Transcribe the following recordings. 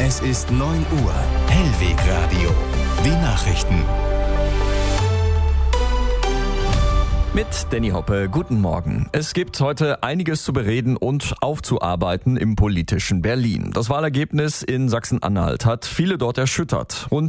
Es ist 9 Uhr. Hellwegradio. Die Nachrichten. Mit Danny Hoppe, guten Morgen. Es gibt heute einiges zu bereden und aufzuarbeiten im politischen Berlin. Das Wahlergebnis in Sachsen-Anhalt hat viele dort erschüttert. Rund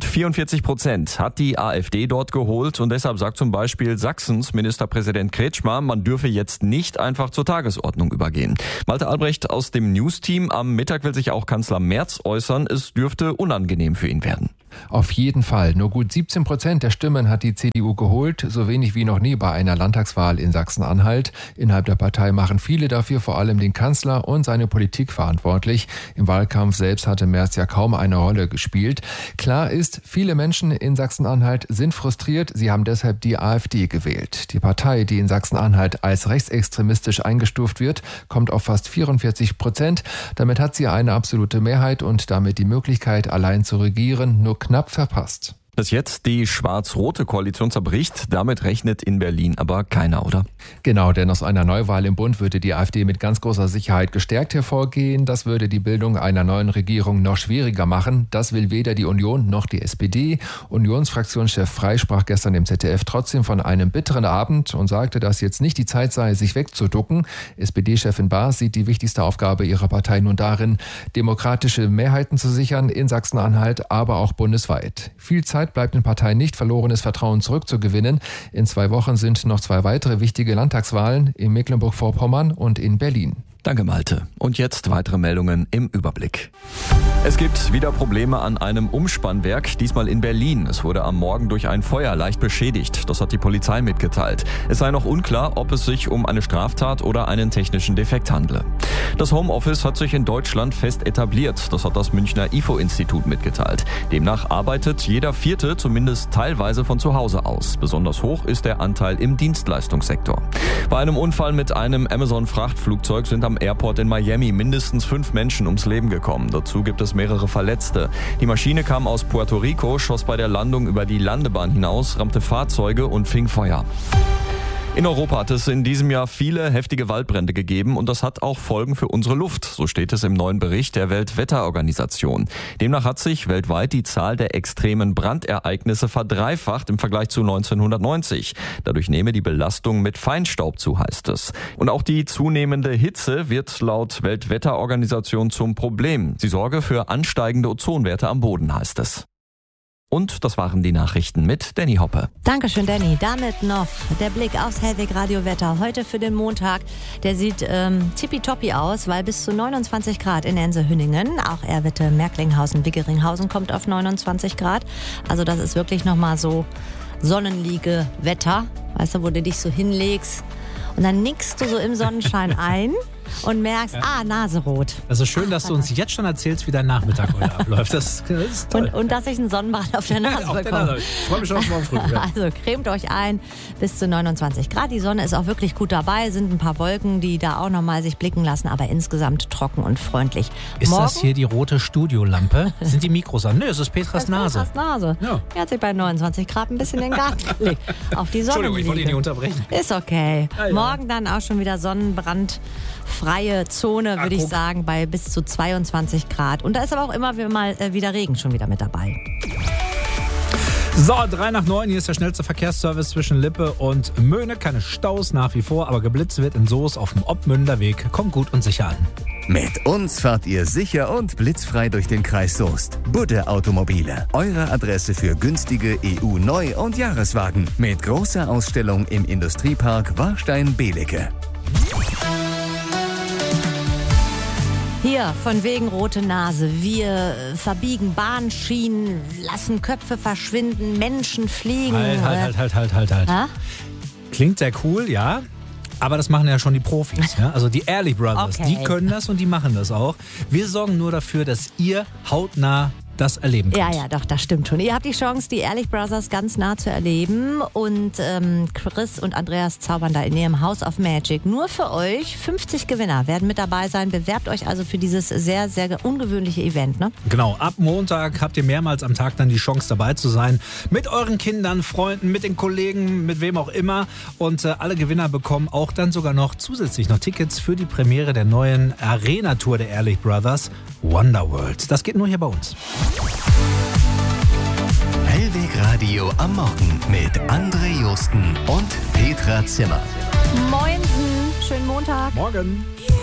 44% hat die AfD dort geholt und deshalb sagt zum Beispiel Sachsens Ministerpräsident Kretschmer, man dürfe jetzt nicht einfach zur Tagesordnung übergehen. Malte Albrecht aus dem News-Team. Am Mittag will sich auch Kanzler Merz äußern. Es dürfte unangenehm für ihn werden. Auf jeden Fall. Nur gut 17% der Stimmen hat die CDU geholt, so wenig wie noch nie bei einer Landtagswahl in Sachsen-Anhalt. Innerhalb der Partei machen viele dafür vor allem den Kanzler und seine Politik verantwortlich. Im Wahlkampf selbst hatte Merz ja kaum eine Rolle gespielt. Klar ist, viele Menschen in Sachsen-Anhalt sind frustriert. Sie haben deshalb die AfD gewählt. Die Partei, die in Sachsen-Anhalt als rechtsextremistisch eingestuft wird, kommt auf fast 44%. Damit hat sie eine absolute Mehrheit und damit die Möglichkeit, allein zu regieren, nur knapp verpasst. Dass jetzt die schwarz-rote Koalition zerbricht, damit rechnet in Berlin aber keiner, oder? Genau, denn aus einer Neuwahl im Bund würde die AfD mit ganz großer Sicherheit gestärkt hervorgehen. Das würde die Bildung einer neuen Regierung noch schwieriger machen. Das will weder die Union noch die SPD. Unionsfraktionschef Frey sprach gestern im ZDF trotzdem von einem bitteren Abend und sagte, dass jetzt nicht die Zeit sei, sich wegzuducken. SPD-Chefin Baas sieht die wichtigste Aufgabe ihrer Partei nun darin, demokratische Mehrheiten zu sichern in Sachsen-Anhalt, aber auch bundesweit. Viel Zeit bleibt den Parteien nicht, verlorenes Vertrauen zurückzugewinnen. In 2 Wochen sind noch 2 weitere wichtige Landtagswahlen in Mecklenburg-Vorpommern und in Berlin. Danke, Malte. Und jetzt weitere Meldungen im Überblick. Es gibt wieder Probleme an einem Umspannwerk, diesmal in Berlin. Es wurde am Morgen durch ein Feuer leicht beschädigt. Das hat die Polizei mitgeteilt. Es sei noch unklar, ob es sich um eine Straftat oder einen technischen Defekt handle. Das Homeoffice hat sich in Deutschland fest etabliert. Das hat das Münchner IFO-Institut mitgeteilt. Demnach arbeitet jeder Vierte zumindest teilweise von zu Hause aus. Besonders hoch ist der Anteil im Dienstleistungssektor. Bei einem Unfall mit einem Amazon-Frachtflugzeug sind am Airport in Miami mindestens 5 Menschen ums Leben gekommen. Dazu gibt es mehrere Verletzte. Die Maschine kam aus Puerto Rico, schoss bei der Landung über die Landebahn hinaus, rammte Fahrzeuge und fing Feuer. In Europa hat es in diesem Jahr viele heftige Waldbrände gegeben und das hat auch Folgen für unsere Luft. So steht es im neuen Bericht der Weltwetterorganisation. Demnach hat sich weltweit die Zahl der extremen Brandereignisse verdreifacht im Vergleich zu 1990. Dadurch nehme die Belastung mit Feinstaub zu, heißt es. Und auch die zunehmende Hitze wird laut Weltwetterorganisation zum Problem. Sie sorge für ansteigende Ozonwerte am Boden, heißt es. Und das waren die Nachrichten mit Danny Hoppe. Dankeschön, Danny. Damit noch der Blick aufs Hellweg-Radio-Wetter. Heute für den Montag. Der sieht tippitoppi aus, weil bis zu 29 Grad in Ense-Hünningen. Auch Erwitte, Merklinghausen, Wiggeringhausen kommt auf 29 Grad. Also das ist wirklich nochmal so Sonnenliege-Wetter. Weißt du, wo du dich so hinlegst und dann nickst du so im Sonnenschein ein. Und merkst, naserot. Also schön, dass du uns jetzt schon erzählst, wie dein Nachmittag heute abläuft. Das ist toll. Und dass ich einen Sonnenbrand auf der Nase bekomme. Ich freue mich schon auf morgen früh. Ja. Also cremt euch ein bis zu 29 Grad. Die Sonne ist auch wirklich gut dabei. Sind ein paar Wolken, die da auch nochmal sich blicken lassen. Aber insgesamt trocken und freundlich. Ist das hier die rote Studiolampe? Sind die Mikros an? Nö, es ist Petras Nase. Petras Nase. Ja. Er hat sich bei 29 Grad ein bisschen in den Garten gelegt. Auf die Sonne. Entschuldigung, ich wollte ihn nicht unterbrechen. Ist okay. Ja. Morgen dann auch schon wieder sonnenbrandfreie Zone, würde ich sagen, bei bis zu 22 Grad. Und da ist aber auch immer wieder Regen schon wieder mit dabei. So, 3 nach 9, hier ist der schnellste Verkehrsservice zwischen Lippe und Möhne. Keine Staus nach wie vor, aber geblitzt wird in Soest auf dem Obmünder Weg. Kommt gut und sicher an. Mit uns fahrt ihr sicher und blitzfrei durch den Kreis Soest. Budde Automobile, eure Adresse für günstige EU-Neu- und Jahreswagen. Mit großer Ausstellung im Industriepark Warstein-Belecke. Hier, von wegen rote Nase. Wir verbiegen Bahnschienen, lassen Köpfe verschwinden, Menschen fliegen. Halt. Ha? Klingt sehr cool, ja. Aber das machen ja schon die Profis. Ja? Also die Ehrlich Brothers, Okay. Die können das und die machen das auch. Wir sorgen nur dafür, dass ihr hautnah das erleben könnt. Ja, doch, das stimmt schon. Ihr habt die Chance, die Ehrlich Brothers ganz nah zu erleben. Und Chris und Andreas zaubern da in ihrem House of Magic. Nur für euch 50 Gewinner werden mit dabei sein. Bewerbt euch also für dieses sehr, sehr ungewöhnliche Event. Ne? Genau, ab Montag habt ihr mehrmals am Tag dann die Chance dabei zu sein. Mit euren Kindern, Freunden, mit den Kollegen, mit wem auch immer. Und alle Gewinner bekommen auch dann sogar noch zusätzlich noch Tickets für die Premiere der neuen Arena-Tour der Ehrlich Brothers, Wonderworld. Das geht nur hier bei uns. Hellweg Radio am Morgen mit André Josten und Petra Zimmer. Moinsen, schönen Montag. Morgen.